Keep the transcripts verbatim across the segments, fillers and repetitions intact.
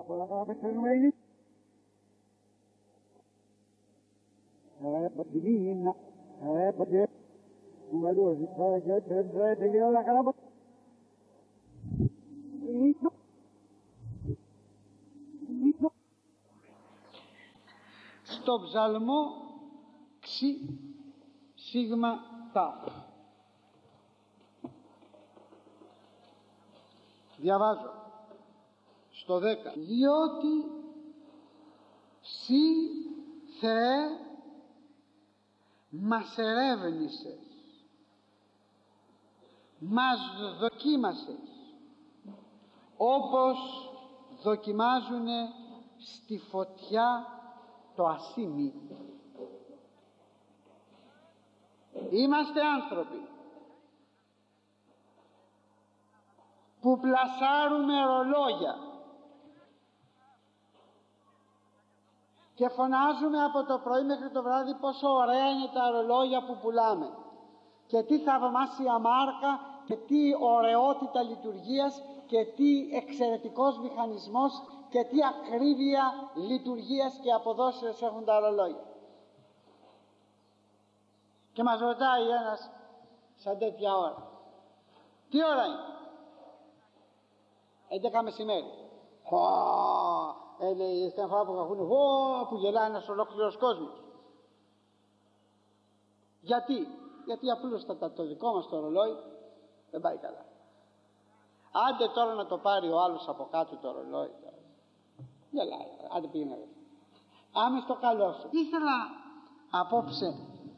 Στο ψαλμό ξι σίγμα ταφ διαβάζω στο δέκα, διότι Συ Θεέ μας ερεύνησες, μας δοκίμασες, όπως δοκιμάζουνε στη φωτιά το ασίμι. Είμαστε άνθρωποι που πλασάρουμε ρολόγια και φωνάζουμε από το πρωί μέχρι το βράδυ πόσο ωραία είναι τα ρολόγια που πουλάμε και τι θαυμάσια μάρκα και τι ωραιότητα λειτουργίας και τι εξαιρετικός μηχανισμός και τι ακρίβεια λειτουργίας και αποδόσεως έχουν τα ρολόγια. Και μας ρωτάει ένας σαν τέτοια ώρα, τι ώρα είναι? έντεκα μεσημέρι. Ε, λέει, στην φορά που καχούνε, που γελάει ένας ολόκληρος κόσμος. Γιατί? Γιατί απλούστατα το δικό μας το ρολόι δεν πάει καλά. Άντε τώρα να το πάρει ο άλλος από κάτω το ρολόι. Γελάει, άντε πήγαινε. Άμε στο καλό σου. Ήθελα απόψε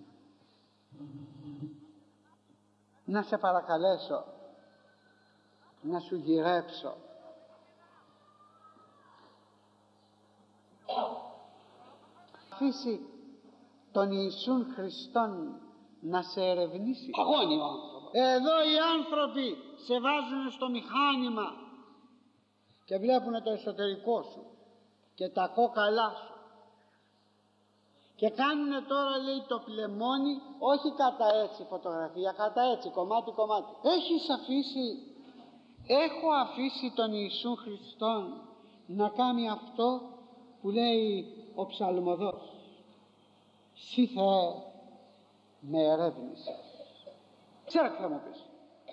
να σε παρακαλέσω να σου γυρέψω αφήσει τον Ιησούν Χριστόν να σε ερευνήσει. Αγώνιο άνθρωπο. Εδώ οι άνθρωποι σε βάζουν στο μηχάνημα και βλέπουν το εσωτερικό σου και τα κόκαλά σου και κάνουν τώρα, λέει, το πλεμόνι, όχι κατά έτσι φωτογραφία, κατά έτσι κομμάτι κομμάτι. Έχεις αφήσει, έχω αφήσει τον Ιησού Χριστόν να κάνει αυτό που λέει ο ψαλμοδός, Συ Θεέ με ερεύνησες. Ξέρω τι θα μου πεις.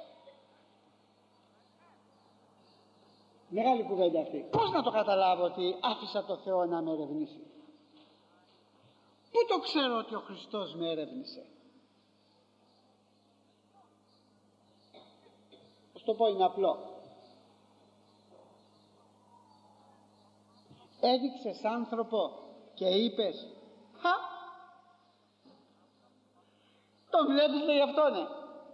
Μεγάλη κουβέντα αυτή. Πώς να το καταλάβω ότι άφησα το Θεό να με ερευνήσει? Πού το ξέρω ότι ο Χριστός με ερεύνησε? Ας το πω, είναι απλό. Έδειξες άνθρωπο και είπες, χα, τον βλέπεις, λέει, αυτό ναι.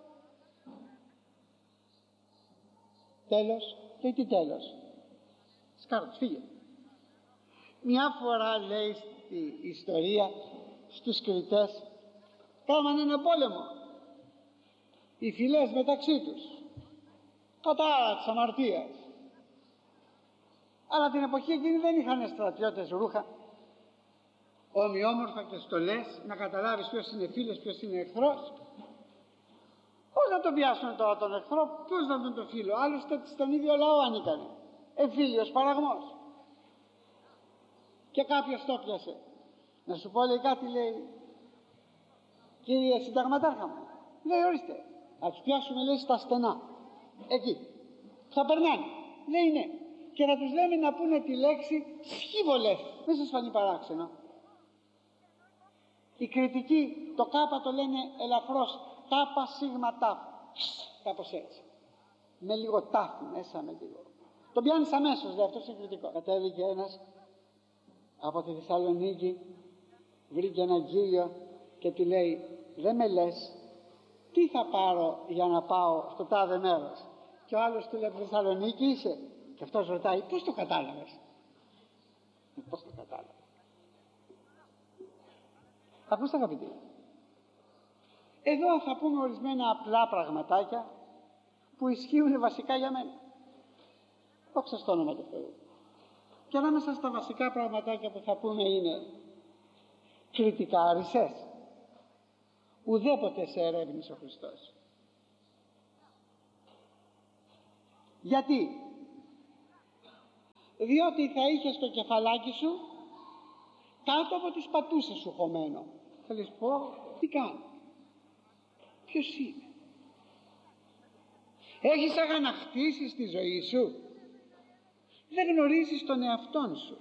Τέλος, λέει, τι τέλος? Σκάρτος, φύγε. Μια φορά, λέει, στη ιστορία, στους Κρητές κάμανε ένα πόλεμο οι φυλές μεταξύ τους κατά της αμαρτίας, αλλά την εποχή εκείνη δεν είχαν στρατιώτες ρούχα ομοιόμορφα και στολές να καταλάβεις ποιος είναι φίλος, ποιος είναι εχθρός. Πώς να τον πιάσουν τώρα τον εχθρό, πώς να τον το φίλο? Άλλωστε στον ίδιο λαό ανήκανε, εμφύλιος παραγμός. Και κάποιος το πιάσε. Να σου πω, λέει, κάτι, λέει, κύριε συνταγματάρχα μου, λέει, ορίστε, να τους πιάσουμε, λέει, στα στενά εκεί, θα περνάνε, λέει, ναι, και να τους λέμε να πούνε τη λέξη σχίβολες. Δεν σας φανεί παράξενο? Οι κριτικοί το κάπα το λένε ελαφρώς κάπα σίγμα τάφ, κάπως έτσι, με λίγο τάφ μέσα, με λίγο. Τον πιάνεις αμέσως, λέει, αυτός είναι κριτικό. Κατέβηκε ένας από τη Θεσσαλονίκη, βρήκε ένα γκύλιο και του λέει, δεν με λες τι θα πάρω για να πάω στο τάδε μέρος? Και ο άλλος του λέει, από τη Θεσσαλονίκη είσαι? Και αυτός ρωτάει, πώς το κατάλαβες? Πώς το κατάλαβες? Ακούστε, αγαπητοί, εδώ θα πούμε ορισμένα απλά πραγματάκια που ισχύουν βασικά για μένα. Δόξα στο όνομα του Θεού. Και ανάμεσα στα βασικά πραγματάκια που θα πούμε είναι κριτικάρισες. Ουδέποτε σε ερεύνησε ο Χριστός. Γιατί? διότι θα είχες το κεφαλάκι σου κάτω από τις πατούσες σου χωμένο. Θα λες πω, τι κάνω, ποιος είμαι? Έχεις αγανακτήσει στη ζωή σου, δεν γνωρίζεις τον εαυτόν σου.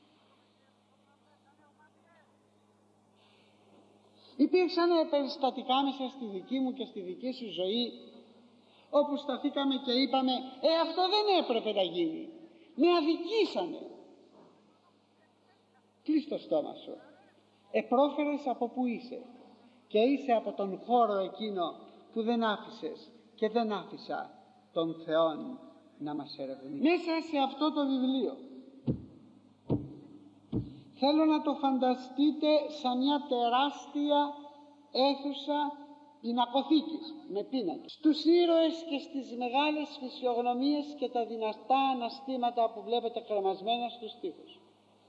Υπήρξαν περιστατικά μέσα στη δική μου και στη δική σου ζωή όπου σταθήκαμε και είπαμε, ε αυτό δεν έπρεπε να γίνει, με αδικήσανε. Κλείς το στόμα σου. Επρόφερες από που είσαι και είσαι από τον χώρο εκείνο που δεν άφησες και δεν άφησα τον Θεόν να μας ερευνήσει. Μέσα σε αυτό το βιβλίο θέλω να το φανταστείτε σαν μια τεράστια αίθουσα πινακοθήκης με πίνακες. Στους ήρωες και στις μεγάλες φυσιογνωμίες και τα δυνατά αναστήματα που βλέπετε κρεμασμένα στους τοίχους.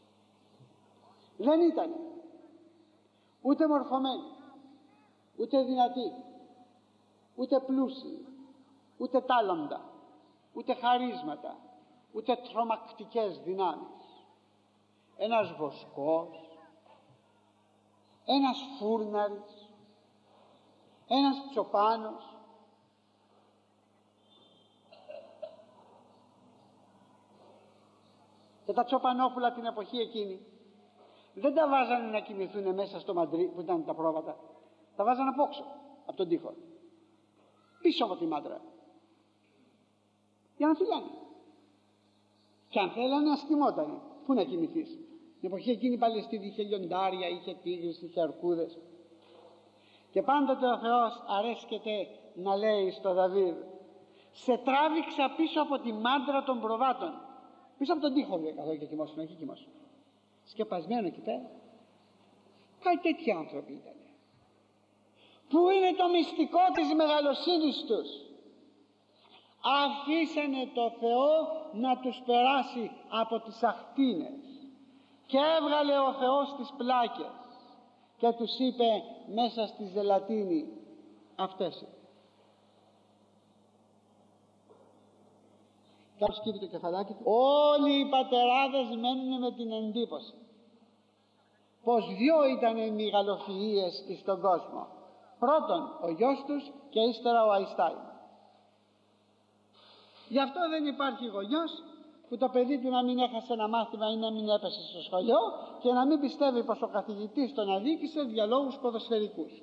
Δεν ήταν ούτε μορφωμένοι, ούτε δυνατοί, ούτε πλούσιοι, ούτε τάλαντα, ούτε χαρίσματα, ούτε τρομακτικές δυνάμεις. Ένας βοσκός, ένας φούρναρης, ένας τσοπάνος, και τα τσοπανόπουλα την εποχή εκείνη δεν τα βάζανε να κοιμηθούν μέσα στο μαντρί που ήταν τα πρόβατα, τα βάζανε απόξω από τον τοίχο, πίσω από τη μάντρα, για να φυλάνε. Και αν θέλανε αστιμότανε. Πού να κοιμηθείς? Την εποχή εκείνη η Παλαιστίνη είχε λιοντάρια, είχε τίγρες, είχε αρκούδες. Και πάντοτε ο Θεός αρέσκεται να λέει στο Δαβίδ, σε τράβηξα πίσω από τη μάντρα των προβάτων, πίσω από τον τοίχο λέει, καθόλου και κοιμώσουν, όχι κοιμώσουν, σκεπασμένο εκεί πέρα. Κάτι τέτοιοι άνθρωποι ήταν. Πού είναι το μυστικό της μεγαλοσύνης τους? Αφήσανε το Θεό να τους περάσει από τις αχτίνες και έβγαλε ο Θεός τις πλάκες και τους είπε μέσα στη ζελατίνη, αυτές είναι. Κάποιος σκύβει το κεφαλάκι του. Όλοι οι πατεράδες μένουν με την εντύπωση πως δυο ήταν οι μεγαλοφυΐες στον κόσμο. Πρώτον ο γιος τους και ύστερα ο Αϊνστάιν. Γι' αυτό δεν υπάρχει γονιός που το παιδί του να μην έχασε ένα μάθημα ή να μην έπεσε στο σχολείο και να μην πιστεύει πως ο καθηγητής τον αδίκησε για λόγους ποδοσφαιρικούς.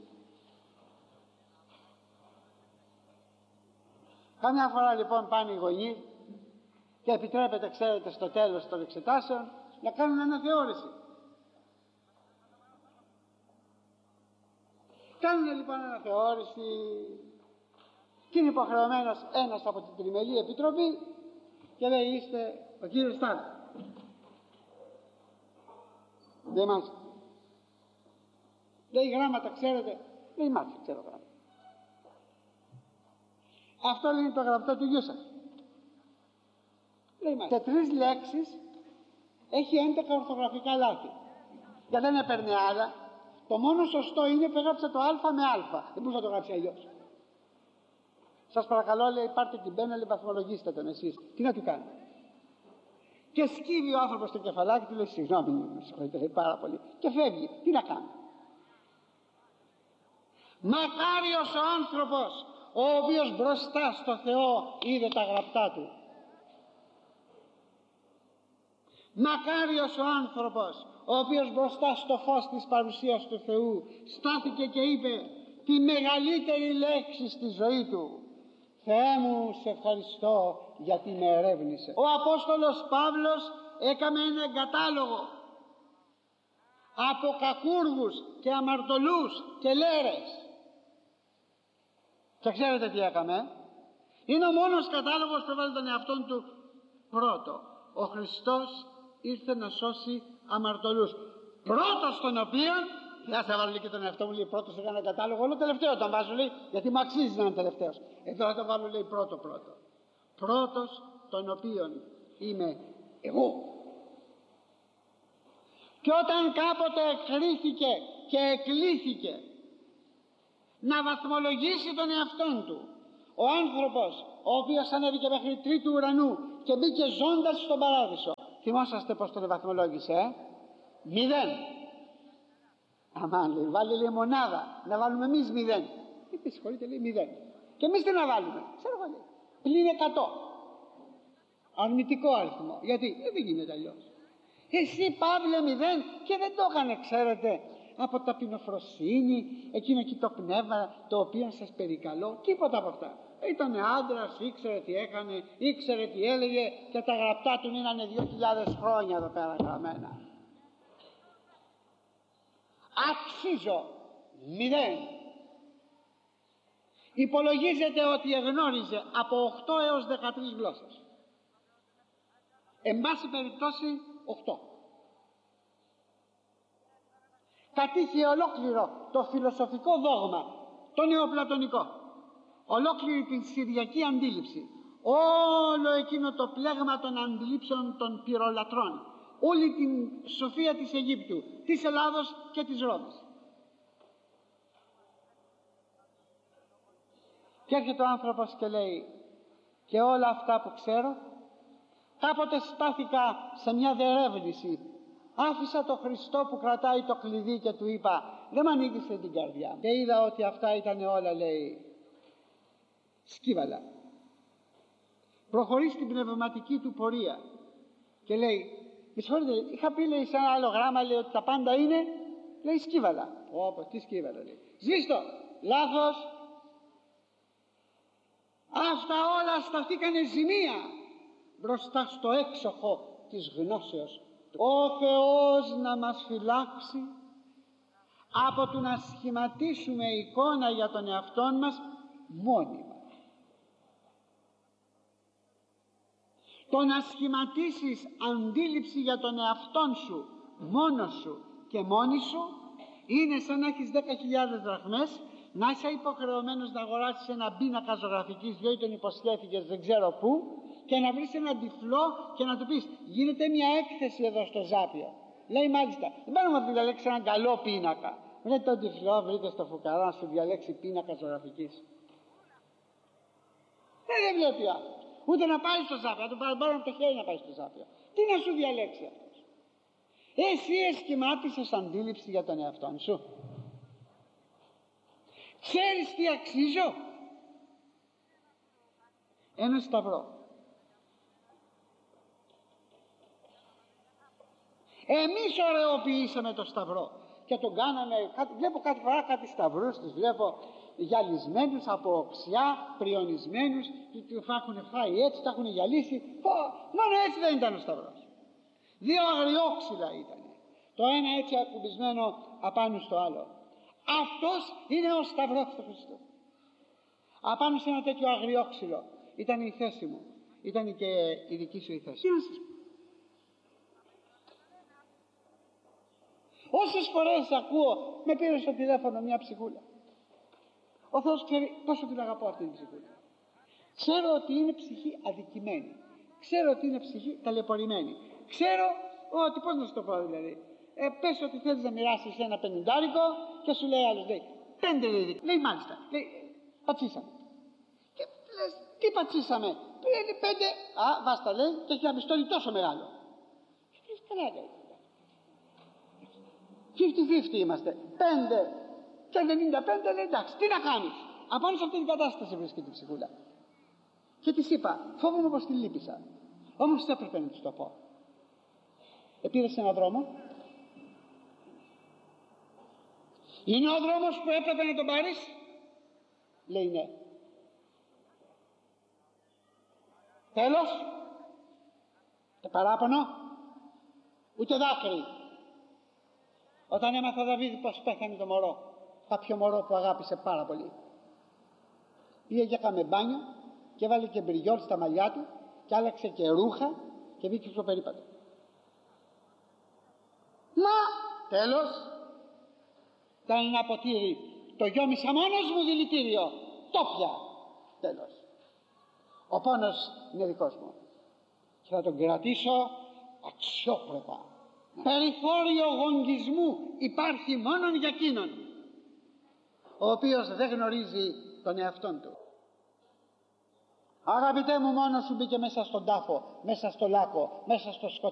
Καμιά φορά λοιπόν πάνε οι γονείς και επιτρέπεται, ξέρετε, στο τέλος των εξετάσεων να κάνουν αναθεώρηση. Κάνουν λοιπόν αναθεώρηση και είναι υποχρεωμένος ένας από την τριμελή επιτροπή και λέει, είστε ο κύριος Στάδη. Δεν μάθει. Λέει, γράμματα ξέρετε? Δεν μάθει, ξέρω γράμματα. Αυτό λέει το γραπτό του γιού σας. Λέει, μάθει. Σε τρεις λέξεις έχει έντεκα ορθογραφικά λάθη. Και δεν έπαιρνε άλλα. Το μόνο σωστό είναι που έγραψε το α με α. Δεν μπορούσε να το γράψει αλλιώς. Σας παρακαλώ, λέει, πάρτε την πένα, λέει, βαθμολογήστε τον εσείς. Τι να του κάνει? Και σκύβει ο άνθρωπος στο κεφαλάκι του, λέει, συγγνώμη, με συγχωρείτε, λέει, πάρα πολύ. Και φεύγει. Τι να κάνει? Μακάριος ο άνθρωπος ο οποίος μπροστά στο Θεό είδε τα γραπτά του. Μακάριος ο άνθρωπος ο οποίος μπροστά στο φως της παρουσίας του Θεού στάθηκε και είπε τη μεγαλύτερη λέξη στη ζωή του. Θεέ μου, σε ευχαριστώ γιατί με ερεύνησε. Ο Απόστολος Παύλος έκαμε ένα κατάλογο από κακούργους και αμαρτωλούς και λέρες. Και ξέρετε τι έκαμε? Είναι ο μόνος κατάλογος που έβαλε τον εαυτόν του πρώτο. Ο Χριστός ήρθε να σώσει αμαρτωλούς. Πρώτος των οποίων, δεν θα βάλω και τον εαυτό μου, λέει πρώτος, έκανα κατάλογο, όλο τελευταίο τον βάζω, λέει, γιατί μου αξίζει να είναι τελευταίος. Εδώ θα το βάλω, λέει, πρώτο πρώτο. Πρώτος των οποίων είμαι εγώ. Και όταν κάποτε εκκρίθηκε και εκλήθηκε να βαθμολογήσει τον εαυτόν του, ο άνθρωπος ο οποίος ανέβηκε μέχρι τρίτου ουρανού και μπήκε ζώντας στον παράδεισο, Θυμόσαστε πως τον βαθμολόγησε, ε? Μηδέν. Αμάν, λέει, βάλε, λέει, μονάδα, να βάλουμε εμείς μηδέν. Τι συγχωρείτε, λέει, μηδέn. Και εμείς τι να βάλουμε, ξέρω εγώ, λέει, πλην εκατό. Αρνητικό αριθμό. Γιατί ε, δεν γίνεται αλλιώς. Εσύ, Παύλε, μηδέν, και δεν το έκανε, ξέρετε, από ταπεινοφροσύνη, εκείνο εκεί το πνεύμα το οποίο σας περικαλώ, τίποτα από αυτά. Ήτανε άντρας, ήξερε τι έκανε, ήξερε τι έλεγε, και τα γραπτά του μείνανε δύο χιλιάδες χρόνια εδώ πέρα γραμμένα. Αξίζω μηδέν. Υπολογίζεται ότι εγνώριζε από οκτώ έως δεκατρείς γλώσσες. Εν πάση περιπτώσει οκτώ. Κατήχε ολόκληρο το φιλοσοφικό δόγμα, το νεοπλατωνικό, ολόκληρη την συριακή αντίληψη, όλο εκείνο το πλέγμα των αντιλήψεων των πυρολατρών, όλη την σοφία της Αιγύπτου, της Ελλάδος και της Ρώμης. Και έρχεται ο άνθρωπος και λέει, και όλα αυτά που ξέρω, κάποτε στάθηκα σε μια διερεύνηση, άφησα το Χριστό που κρατάει το κλειδί και του είπα, δεν μ' ανοίγησε την καρδιά μου. Και είδα ότι αυτά ήταν όλα, λέει, σκύβαλα. Προχωρεί στην πνευματική του πορεία και λέει, με συγχωρείτε, είχα πει, λέει, σε ένα άλλο γράμμα, λέει, ότι τα πάντα είναι, λέει, σκύβαλα. Ωπω, τι σκύβαλα, λέει. Σβήστο, λάθος. Αυτά όλα σταθήκανε ζημία μπροστά στο έξοχο της γνώσεως. Ο Θεός να μας φυλάξει από το να σχηματίσουμε εικόνα για τον εαυτόν μας μόνοι μας. Το να σχηματίσεις αντίληψη για τον εαυτόν σου μόνος σου και μόνη σου είναι σαν να έχεις δέκα χιλιάδες δραχμές, να είσαι υποχρεωμένος να αγοράσεις ένα πίνακα ζωγραφικής, διότι τον υποσχέθηκες δεν ξέρω πού, και να βρεις ένα τυφλό και να του πεις, γίνεται μια έκθεση εδώ στο Ζάπιο. Λέει, μάλιστα, δεν πάρουμε να διαλέξει έναν καλό πίνακα. Βρείτε τον τυφλό, βρείτε στο φουκαρά να σου διαλέξει πίνακα ζωγραφικής. Ε, δεν βλέπει άλλο. Ούτε να πάει στο Ζάπιο, να του πάρουν από το χέρι να πάει στο Ζάπιο. Τι να σου διαλέξει αυτός. Εσύ εσχημάτισες αντίληψη για τον εαυτόν σου. Ξέρεις τι αξίζω? Ένα σταυρό. Εμείς ωραιοποιήσαμε το σταυρό και τον κάναμε, βλέπω κάτι φορά κάτι σταυρούς, τους βλέπω γυαλισμένους από οξιά, πριονισμένους, του έχουν φάει έτσι, τα έχουν γυαλίσει. Πω, μόνο έτσι δεν ήταν ο σταυρός. Δύο αγριόξυλα ήταν. Το ένα έτσι ακουμπισμένο απάνω στο άλλο. Αυτός είναι ο σταυρός του Χριστού. Απάνω σε ένα τέτοιο αγριόξυλο ήταν η θέση μου, ήταν και η δική σου η θέση. Τι να σας πω. Όσες φορές ακούω, με πήρε στο τηλέφωνο μια ψυχούλα. Ο Θεός ξέρει πόσο την αγαπώ αυτή την ψυχούλα. Ξέρω ότι είναι ψυχή αδικημένη. Ξέρω ότι είναι ψυχή ταλαιπωρημένη. Ξέρω ότι, πώς να σου το πω δηλαδή, ε, πες ότι θέλεις να μοιράσεις ένα πενηντάρικο και σου λέει άλλος, λέει, πέντε λέει, λέει μάλιστα, λέει, πατσίσαμε. Και λες, τι πατσίσαμε? Λέει πέντε, α, βάστα λέει, και έχει ένα πιστόλι τόσο μεγάλο. Και λες, καλά λέει. πενήντα πενήντα είμαστε. Πέντε και ενενήντα πέντε λέει, εντάξει, τι να κάνεις. Απάνω σε αυτή την κατάσταση βρίσκεται η ψυχούλα. Και της είπα, φόβομαι πως τη λύπησα. Όμως έπρεπε να της το πω. Επήρες έναν δρόμο. Είναι ο δρόμος που έπρεπε να τον πάρεις? Λέει ναι. Τέλος. Το παράπονο. Ούτε δάκρυ. Όταν έμαθα ο Δαβίδ πως πέθανε το μωρό, κάποιο μωρό που αγάπησε πάρα πολύ, πήγε και έκαμε μπάνιο και έβαλε και μπριγιόλ στα μαλλιά του και άλλαξε και ρούχα και βγήκε στο περίπατο. Μα τέλος, ήταν ένα ποτήρι, το γιόμισα μόνος μου δηλητήριο, το πια. Τέλος. Ο πόνος είναι δικός μου και θα τον κρατήσω αξιόπρεπα. Περιθώριο γονγκισμού υπάρχει μόνον για εκείνον ο οποίος δεν γνωρίζει τον εαυτόν του. Αγαπητέ μου, μόνος σου μπήκε μέσα στον τάφο, μέσα στο λάκκο, μέσα στο σκοτάδι.